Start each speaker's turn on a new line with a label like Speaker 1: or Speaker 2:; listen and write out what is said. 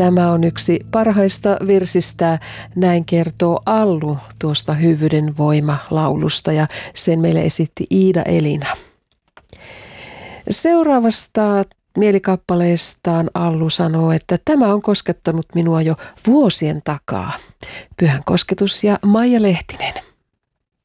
Speaker 1: Tämä on yksi parhaista virsistä, näin kertoo Allu tuosta Hyvyyden voima-laulusta ja sen meille esitti Iida Elina. Seuraavasta mielikappaleestaan Allu sanoo, että tämä on koskettanut minua jo vuosien takaa. Pyhän kosketus ja Maija Lehtinen.